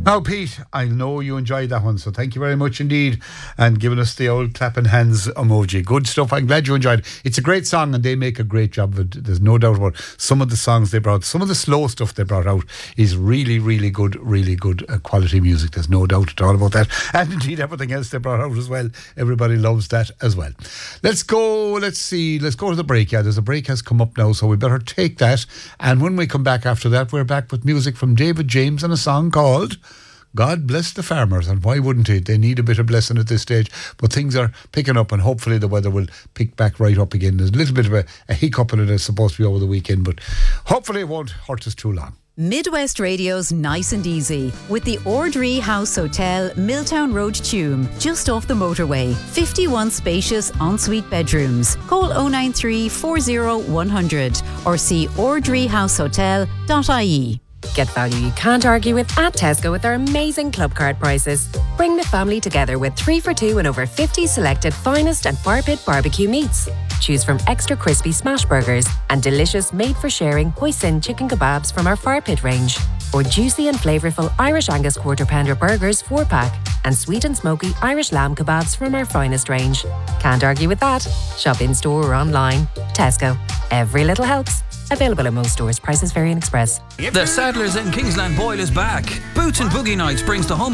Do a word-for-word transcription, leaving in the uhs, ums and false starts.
Now, Pete, I know you enjoyed that one, so thank you very much indeed, and giving us the old clapping hands emoji. Good stuff. I'm glad you enjoyed it. It's a great song, and they make a great job of it. There's no doubt about it. Some of the songs they brought, some of the slow stuff they brought out is really, really good, really good uh, quality music. There's no doubt at all about that. And indeed, everything else they brought out as well. Everybody loves that as well. Let's go, let's see, let's go to the break. Yeah, there's a break has come up now, so we better take that. And when we come back after that, we're back with music from David James and a song called God Bless the Farmers. And why wouldn't it? They need a bit of blessing at this stage, but things are picking up, and hopefully the weather will pick back right up again. There's a little bit of a, a hiccup in it. It's supposed to be over the weekend, but hopefully it won't hurt us too long. Midwest Radio's Nice and Easy with the Ordree House Hotel, Milltown Road, Tuam, just off the motorway. fifty-one spacious ensuite bedrooms. Call oh nine three, four oh, one hundred or see ordree house hotel dot I E. Get value you can't argue with at Tesco with our amazing club card prices. Bring the family together with three for two and over fifty selected finest and fire pit barbecue meats. Choose from extra crispy smash burgers and delicious made-for-sharing hoisin chicken kebabs from our fire pit range. Or juicy and flavourful Irish Angus quarter pounder burgers four pack and sweet and smoky Irish lamb kebabs from our finest range. Can't argue with that. Shop in store or online. Tesco. Every little helps. Available at most stores. Prices vary in Express. The Saddlers in Kingsland Boyle is back. Boots and Boogie Nights brings the home